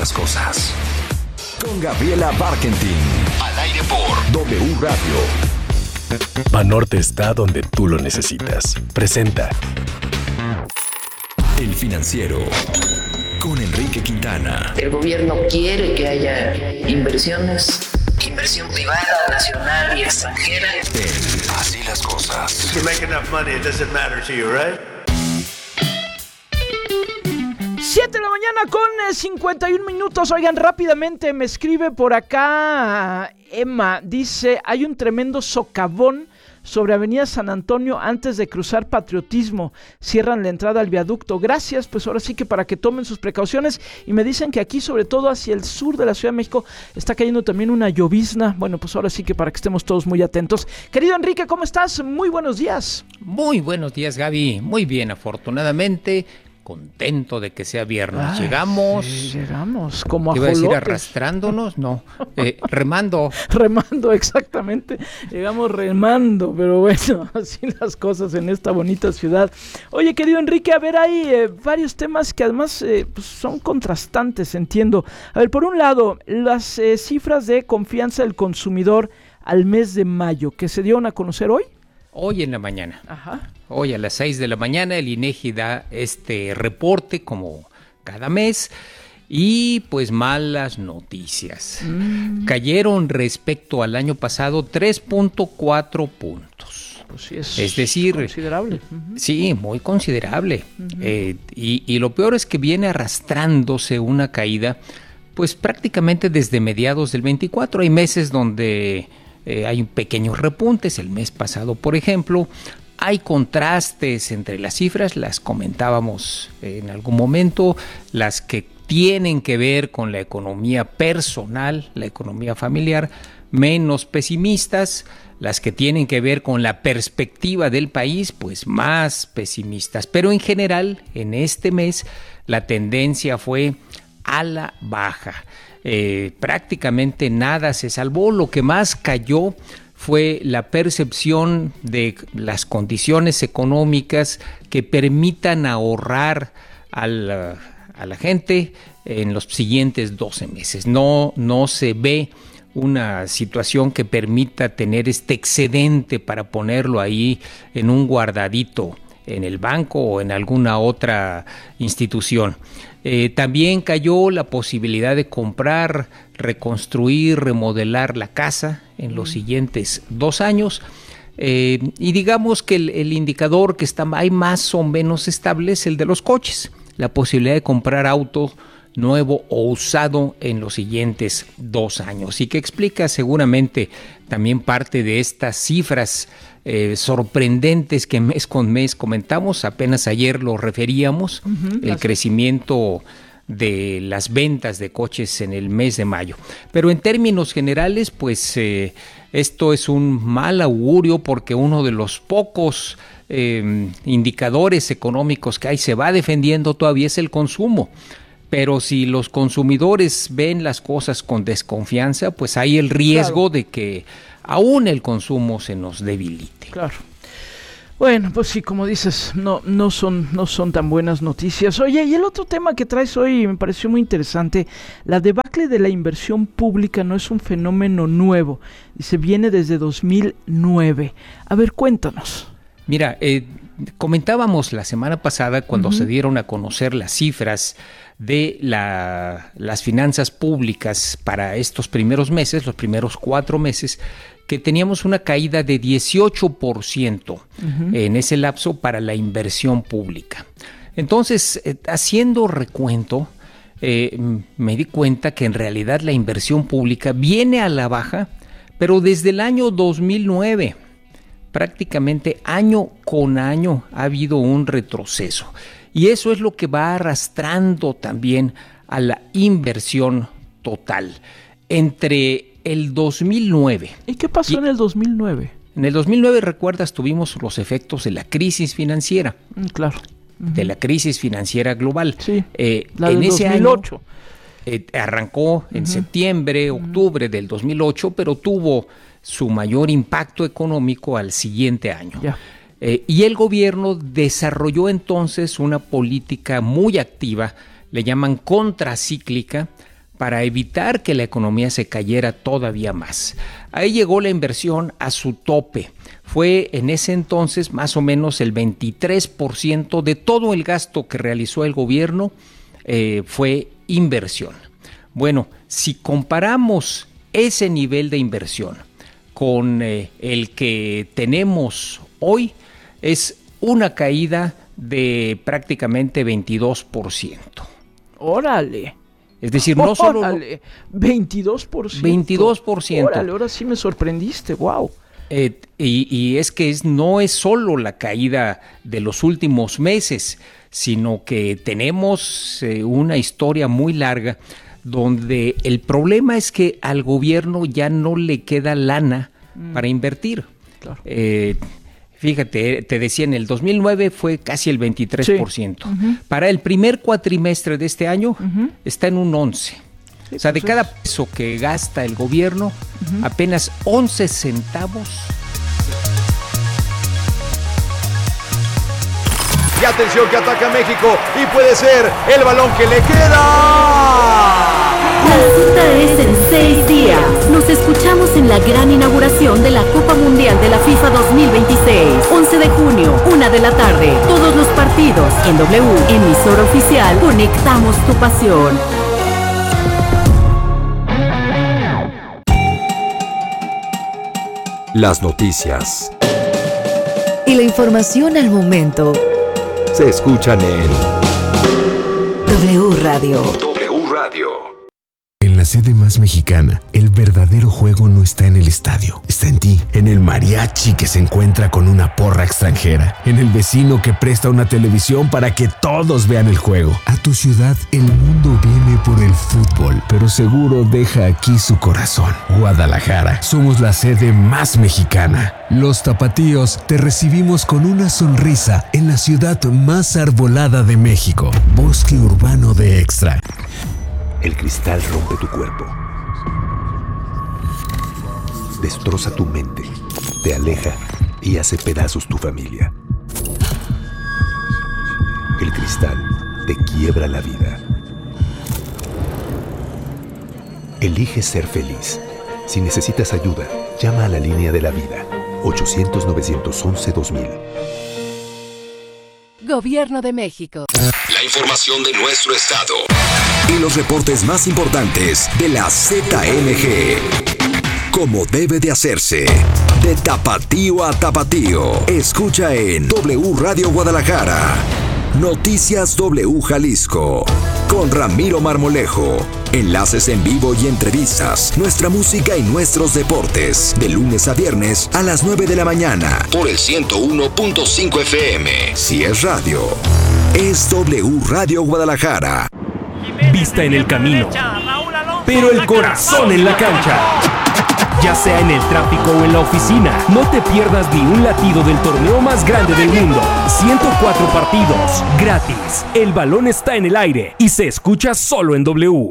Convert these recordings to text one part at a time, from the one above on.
las cosas. Con Gabriela Barkentin. Al aire por W Radio. Banorte está donde tú lo necesitas. Presenta El Financiero. Con Enrique Quintana. El gobierno quiere que haya inversiones, inversión privada, nacional y extranjera. Así las cosas. If you make enough money, it doesn't matter to you, right? 7 de la mañana con 51 minutos. Oigan, rápidamente me escribe por acá Emma. Dice, hay un tremendo socavón sobre Avenida San Antonio antes de cruzar Patriotismo. Cierran la entrada al viaducto. Gracias, pues ahora sí que para que tomen sus precauciones. Y me dicen que aquí, sobre todo hacia el sur de la Ciudad de México, está cayendo también una llovizna. Bueno, pues ahora sí que para que estemos todos muy atentos. Querido Enrique, ¿cómo estás? Muy buenos días. Muy buenos días, Gaby. Muy bien, afortunadamente. Contento de que sea viernes. Ay, llegamos. Sí, llegamos como ¿Iba a decir ajolotes. arrastrándonos? No. Remando. Remando, exactamente. Llegamos remando, pero bueno, así las cosas en esta bonita ciudad. Oye, querido Enrique, a ver, hay varios temas que además pues son contrastantes, entiendo. A ver, por un lado, las cifras de confianza del consumidor al mes de mayo, que se dieron a conocer hoy. Hoy en la mañana. Ajá. Hoy a las 6 de la mañana el INEGI da este reporte como cada mes y pues malas noticias. Cayeron respecto al año pasado 3.4 puntos. Pues sí, es decir, considerable. Sí, muy considerable. Y lo peor es que viene arrastrándose una caída pues prácticamente desde mediados del 24. Hay meses donde hay pequeños repuntes. El mes pasado, por ejemplo, hay contrastes entre las cifras, las comentábamos en algún momento, las que tienen que ver con la economía personal, la economía familiar, menos pesimistas, las que tienen que ver con la perspectiva del país, pues más pesimistas. Pero en general, en este mes, la tendencia fue a la baja. Prácticamente nada se salvó. Lo que más cayó fue la percepción de las condiciones económicas que permitan ahorrar a la gente en los siguientes 12 meses. No se ve una situación que permita tener este excedente para ponerlo ahí en un guardadito en el banco o en alguna otra institución. También cayó la posibilidad de comprar, reconstruir, remodelar la casa en los siguientes 2 años. Y digamos que el indicador que está ahí más o menos estable es el de los coches. La posibilidad de comprar auto nuevo o usado en los siguientes 2 años. Y que explica seguramente también parte de estas cifras sorprendentes que mes con mes comentamos. Apenas ayer lo referíamos, el crecimiento de las ventas de coches en el mes de mayo. Pero en términos generales, pues esto es un mal augurio porque uno de los pocos indicadores económicos que hay se va defendiendo todavía es el consumo. Pero si los consumidores ven las cosas con desconfianza, pues hay el riesgo de que aún el consumo se nos debilite. Claro. Bueno, pues sí, como dices, no son tan buenas noticias. Oye, y el otro tema que traes hoy me pareció muy interesante. La debacle de la inversión pública no es un fenómeno nuevo. Dice, viene desde 2009. A ver, cuéntanos. Mira, comentábamos la semana pasada cuando se dieron a conocer las cifras de las finanzas públicas para estos primeros meses, los primeros 4 meses, que teníamos una caída de 18% en ese lapso para la inversión pública. Entonces, haciendo recuento, me di cuenta que en realidad la inversión pública viene a la baja, pero desde el año 2009, prácticamente año con año ha habido un retroceso. Y eso es lo que va arrastrando también a la inversión total. Entre el 2009... ¿Y qué pasó en el 2009? En el 2009, recuerdas, tuvimos los efectos de la crisis financiera. Claro. De la crisis financiera global. Sí, la en del ese 2008. Año, arrancó en septiembre, octubre del 2008, pero tuvo su mayor impacto económico al siguiente año. Ya. Y el gobierno desarrolló entonces una política muy activa, le llaman contracíclica, para evitar que la economía se cayera todavía más. Ahí llegó la inversión a su tope. Fue en ese entonces más o menos el 23% de todo el gasto que realizó el gobierno fue inversión. Bueno, si comparamos ese nivel de inversión con el que tenemos hoy, es una caída de prácticamente 22%. ¡Órale! Es decir, no solo... ¡Órale! 22%. 22%. ¡Órale! Ahora sí me sorprendiste, wow. Y es que no es solo la caída de los últimos meses, sino que tenemos una historia muy larga donde el problema es que al gobierno ya no le queda lana para invertir. Claro. Fíjate, te decía, en el 2009 fue casi el 23%. Sí. Para el primer cuatrimestre de este año está en un 11%. Sí, o sea, de cada peso que gasta el gobierno, apenas 11 centavos. Y atención que ataca México y puede ser el balón que le queda. La cita es en 6 días. Nos escuchamos en la gran inauguración de la Copa Mundial de la FIFA 2026. 11 de junio, 1 de la tarde. Todos los partidos en W, emisora oficial. Conectamos tu pasión. Las noticias y la información al momento se escuchan en W Radio. W Radio. En la sede más mexicana, el verdadero juego no está en el estadio, está en ti, en el mariachi que se encuentra con una porra extranjera, en el vecino que presta una televisión para que todos vean el juego. A tu ciudad, el mundo viene por el fútbol, pero seguro deja aquí su corazón. Guadalajara, somos la sede más mexicana. Los tapatíos te recibimos con una sonrisa en la ciudad más arbolada de México. Bosque urbano de Extra. El cristal rompe tu cuerpo, destroza tu mente, te aleja y hace pedazos tu familia. El cristal te quiebra la vida. Elige ser feliz. Si necesitas ayuda, llama a la línea de la vida, 800-911-2000. Gobierno de México. La información de nuestro estado y los reportes más importantes de la ZMG. Como debe de hacerse. De tapatío a tapatío. Escucha en W Radio Guadalajara. Noticias W Jalisco. Con Ramiro Marmolejo. Enlaces en vivo y entrevistas. Nuestra música y nuestros deportes. De lunes a viernes a las 9 de la mañana. Por el 101.5 FM. Si es radio, es W Radio Guadalajara. Vista en el camino, pero el corazón en la cancha. Ya sea en el tráfico o en la oficina, no te pierdas ni un latido del torneo más grande del mundo. 104 partidos, gratis. El balón está en el aire y se escucha solo en W.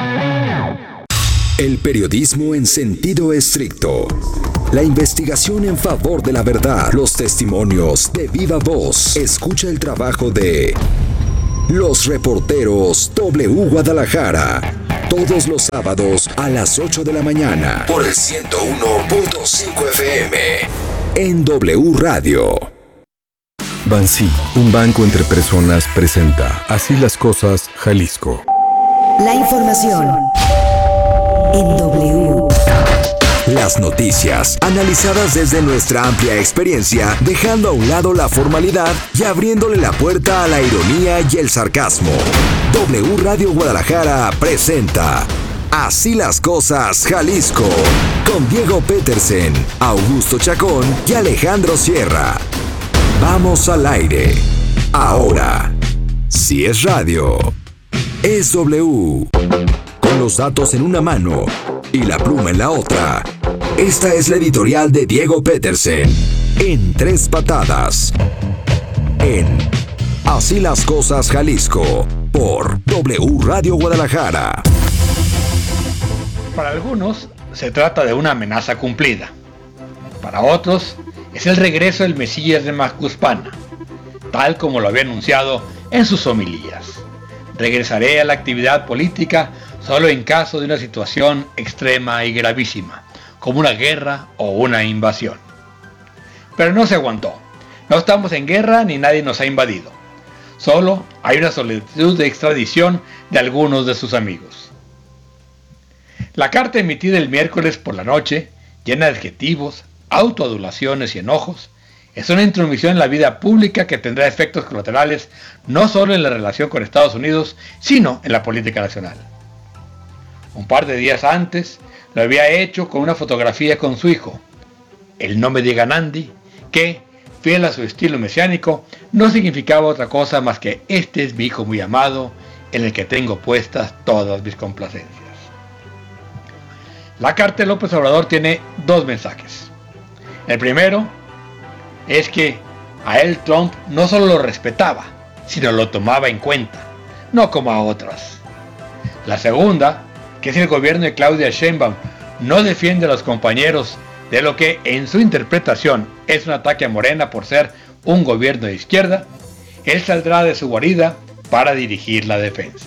El periodismo en sentido estricto. La investigación en favor de la verdad. Los testimonios de viva voz. Escucha el trabajo de los reporteros W Guadalajara. Todos los sábados a las 8 de la mañana. Por el 101.5 FM. En W Radio. Bansi, un banco entre personas, presenta Así las cosas, Jalisco. La información en W. Las noticias, analizadas desde nuestra amplia experiencia, dejando a un lado la formalidad y abriéndole la puerta a la ironía y el sarcasmo. W Radio Guadalajara presenta Así las cosas, Jalisco, con Diego Petersen, Augusto Chacón y Alejandro Sierra. Vamos al aire. Ahora, si es radio, es W. Con los datos en una mano y la pluma en la otra. Esta es la editorial de Diego Petersen. En 3 patadas. En Así las cosas, Jalisco. Por W Radio Guadalajara. Para algunos se trata de una amenaza cumplida. Para otros es el regreso del Mesías de Macuspana, tal como lo había anunciado en sus homilías. Regresaré a la actividad política solo en caso de una situación extrema y gravísima, como una guerra o una invasión. Pero no se aguantó. No estamos en guerra ni nadie nos ha invadido. Solo hay una solicitud de extradición de algunos de sus amigos. La carta emitida el miércoles por la noche, llena de adjetivos, autoadulaciones y enojos, es una intromisión en la vida pública que tendrá efectos colaterales no solo en la relación con Estados Unidos, sino en la política nacional. Un par de días antes lo había hecho con una fotografía con su hijo, el no me digan Andy, que, fiel a su estilo mesiánico, no significaba otra cosa más que este es mi hijo muy amado, en el que tengo puestas todas mis complacencias. La carta de López Obrador tiene dos mensajes. El primero es que a él Trump no solo lo respetaba, sino lo tomaba en cuenta, no como a otras. La segunda, que si el gobierno de Claudia Sheinbaum no defiende a los compañeros de lo que en su interpretación es un ataque a Morena por ser un gobierno de izquierda, él saldrá de su guarida para dirigir la defensa.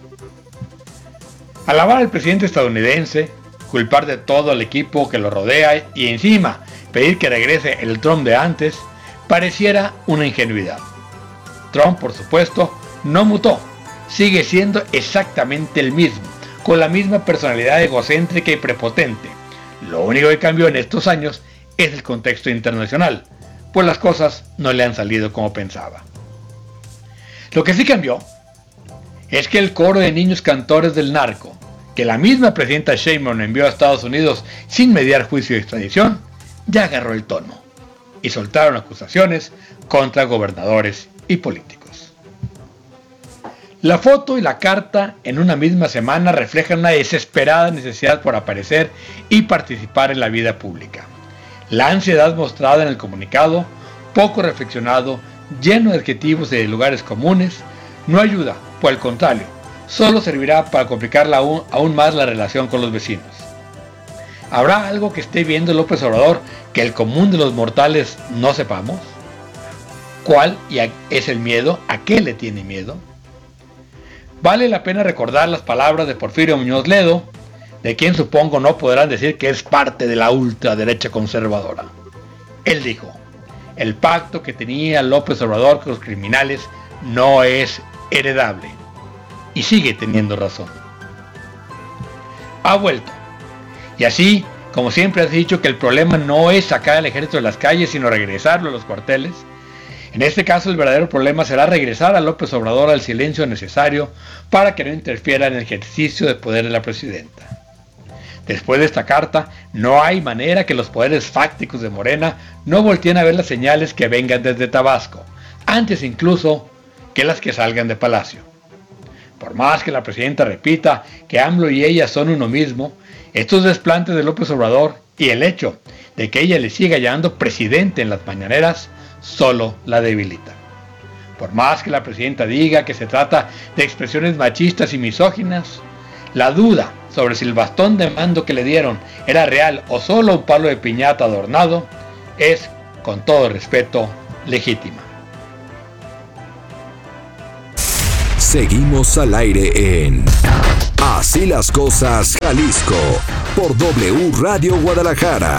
Alabar al presidente estadounidense, culpar de todo al equipo que lo rodea y encima pedir que regrese el Trump de antes, pareciera una ingenuidad. Trump, por supuesto, no mutó, sigue siendo exactamente el mismo, con la misma personalidad egocéntrica y prepotente. Lo único que cambió en estos años es el contexto internacional, pues las cosas no le han salido como pensaba. Lo que sí cambió es que el coro de niños cantores del narco, que la misma presidenta Sheinbaum envió a Estados Unidos sin mediar juicio de extradición, ya agarró el tono y soltaron acusaciones contra gobernadores y políticos. La foto y la carta en una misma semana reflejan una desesperada necesidad por aparecer y participar en la vida pública. La ansiedad mostrada en el comunicado, poco reflexionado, lleno de adjetivos y de lugares comunes, no ayuda, por el contrario, solo servirá para complicar aún más la relación con los vecinos. ¿Habrá algo que esté viendo López Obrador que el común de los mortales no sepamos? ¿Cuál es el miedo? ¿A qué le tiene miedo? Vale la pena recordar las palabras de Porfirio Muñoz Ledo, de quien supongo no podrán decir que es parte de la ultraderecha conservadora. Él dijo: el pacto que tenía López Obrador con los criminales no es heredable. Y sigue teniendo razón. Ha vuelto. Y así, como siempre has dicho que el problema no es sacar al ejército de las calles, sino regresarlo a los cuarteles, en este caso el verdadero problema será regresar a López Obrador al silencio necesario para que no interfiera en el ejercicio de poder de la presidenta. Después de esta carta, no hay manera que los poderes fácticos de Morena no volteen a ver las señales que vengan desde Tabasco, antes incluso que las que salgan de Palacio. Por más que la presidenta repita que AMLO y ella son uno mismo, estos desplantes de López Obrador y el hecho de que ella le siga llamando presidente en las mañaneras solo la debilitan. Por más que la presidenta diga que se trata de expresiones machistas y misóginas, la duda sobre si el bastón de mando que le dieron era real o solo un palo de piñata adornado es, con todo respeto, legítima. Seguimos al aire en Así las Cosas Jalisco por W Radio Guadalajara.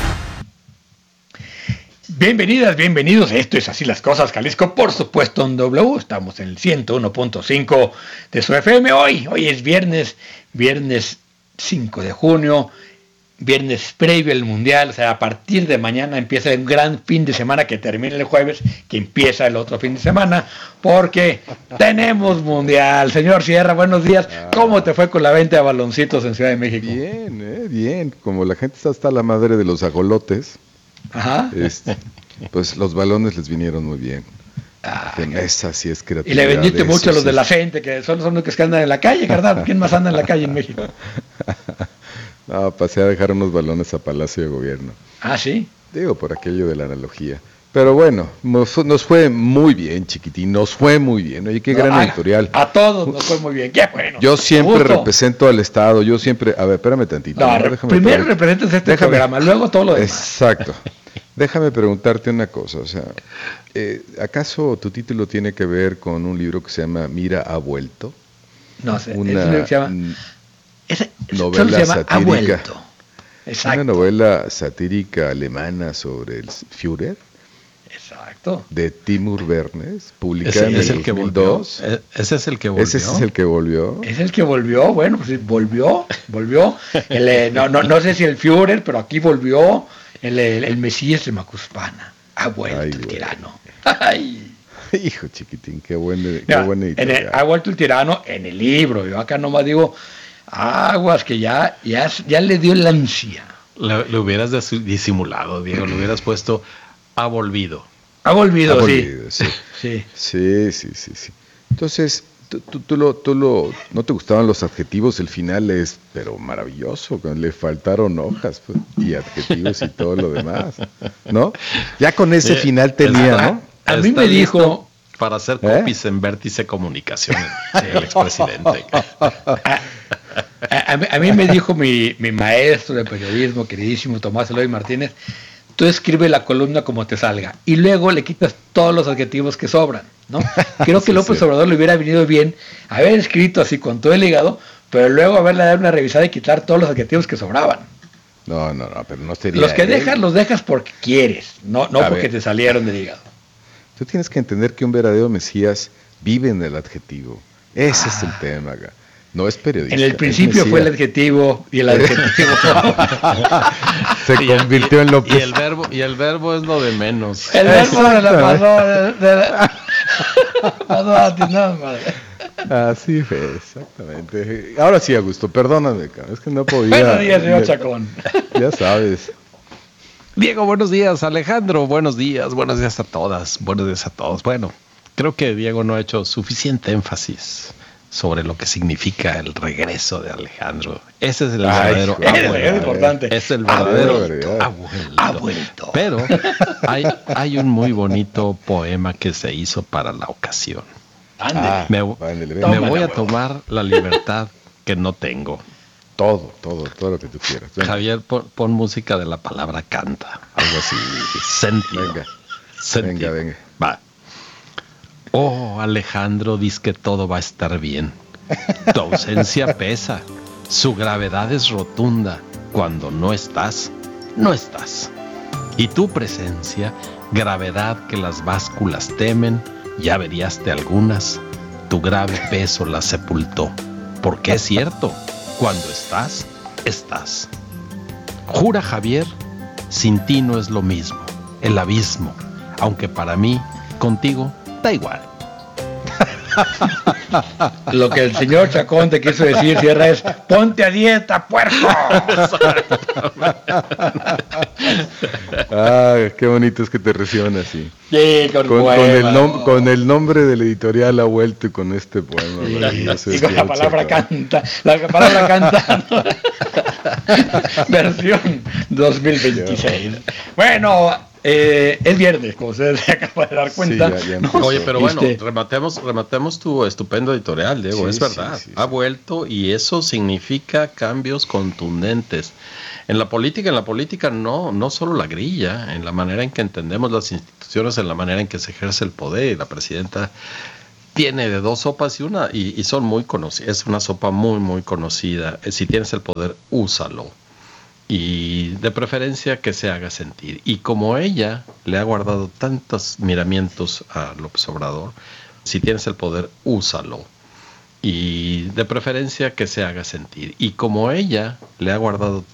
Bienvenidas, bienvenidos. Esto es Así las Cosas Jalisco, por supuesto en W. Estamos en el 101.5 de su FM. Hoy es viernes 5 de junio, viernes previo al Mundial. O sea, a partir de mañana empieza un gran fin de semana que termina el jueves, que empieza el otro fin de semana, porque tenemos Mundial. Señor Sierra, buenos días. ¿Cómo te fue con la venta de baloncitos en Ciudad de México? Bien. Como la gente está hasta la madre de los ajolotes, ajá, pues los balones les vinieron muy bien. Esa sí es creatividad. Y le vendiste mucho a los de la gente, que son los únicos que andan en la calle, ¿verdad? ¿Quién más anda en la calle en México? No, pasé a dejar unos balones a Palacio de Gobierno. Ah, ¿sí? Digo, por aquello de la analogía. Pero bueno, nos fue muy bien, chiquitín, nos fue muy bien. Oye, qué gran editorial. A todos nos fue muy bien, qué bueno. Yo siempre represento al Estado, yo siempre... A ver, espérame tantito. Primero representas programa, luego todo lo demás. Exacto. Déjame preguntarte una cosa, o sea, ¿acaso tu título tiene que ver con un libro que se llama Mira ha vuelto? No sé, es un libro que se llama novela satírica. Exacto. Una novela satírica alemana sobre el Führer. Exacto. De Timur Bernes, publicada en el 2002. Ese es el que volvió. Ese es el que volvió. Es el que volvió, bueno, pues volvió. No sé si el Führer, pero aquí volvió el Mesías de Macuspana. Ha vuelto el tirano. Ay. Hijo chiquitín, qué buena editorial. Ha vuelto el tirano en el libro. Yo acá nomás digo, aguas, que ya le dio la ansia. Le hubieras disimulado, Diego, le hubieras puesto ha volvido. Ha volvido, sí. Sí. Entonces, no te gustaban los adjetivos, el final es, pero maravilloso, le faltaron hojas pues, y adjetivos y todo lo demás, ¿no? Ya con ese final tenía, ¿no? A mí me dijo... Para hacer copies en Vértice Comunicación, el expresidente. A mí me dijo mi maestro de periodismo, queridísimo Tomás Eloy Martínez, tú escribe la columna como te salga y luego le quitas todos los adjetivos que sobran, ¿no? Creo que López Obrador le hubiera venido bien haber escrito así con todo el hígado, pero luego haberle dado una revisada y quitar todos los adjetivos que sobraban. No, pero no sería... Los que dejas, los dejas porque quieres, no porque te salieron del hígado. Tú tienes que entender que un verdadero Mesías vive en el adjetivo. Ese es el tema, acá. No es periodista. En el principio fue el adjetivo y el adjetivo se convirtió en López. Y el verbo es lo de menos. El verbo de la pasó. Así fue, exactamente. Ahora sí, Augusto, perdóname, es que no podía. Buenos días, señor Chacón. Ya sabes. Diego, buenos días. Alejandro, buenos días. Buenos días a todas. Buenos días a todos. Bueno, creo que Diego no ha hecho suficiente énfasis sobre lo que significa el regreso de Alejandro. Ese es el verdadero abuelo. Es importante. Es el verdadero abuelo. Pero hay un muy bonito poema que se hizo para la ocasión. Me voy a tomar la libertad que no tengo. Todo lo que tú quieras. Venga. Javier, pon música de la palabra canta. Algo así. Sentido. Venga. Va. Oh, Alejandro, dice que todo va a estar bien. Tu ausencia pesa. Su gravedad es rotunda. Cuando no estás, no estás. Y tu presencia, gravedad que las básculas temen, ya verías de algunas. Tu grave peso las sepultó. Porque es cierto, cuando estás, estás. Jura, Javier, sin ti no es lo mismo. El abismo, aunque para mí, contigo, da igual. Lo que el señor Chacón te quiso decir, Sierra, es ponte a dieta, puerco. Qué bonito es que te reciban así. Sí, con el nombre del editorial ha vuelto y con este poema. Y con la palabra canta. La palabra canta. Versión 2026. Bueno. Es viernes, como ustedes se acaban de dar cuenta. Sí, ya Oye, pero bueno, rematemos tu estupendo editorial, Diego. Es verdad, ha vuelto y eso significa cambios contundentes. En la política no solo la grilla, en la manera en que entendemos las instituciones, en la manera en que se ejerce el poder. Y la presidenta tiene de dos sopas y son muy conocidas. Es una sopa muy, muy conocida. Si tienes el poder, úsalo. Y de preferencia que se haga sentir. Y como ella le ha guardado tantos miramientos a López Obrador, si tienes el poder, úsalo. Y de preferencia que se haga sentir. Y como ella le ha guardado